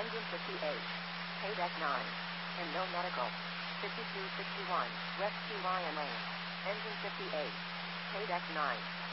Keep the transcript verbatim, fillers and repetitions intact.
Engine fifty-eight. K-Deck nine. And no medical. fifty-two sixty-one. Rescue Y M A. Engine fifty-eight. K-Deck nine.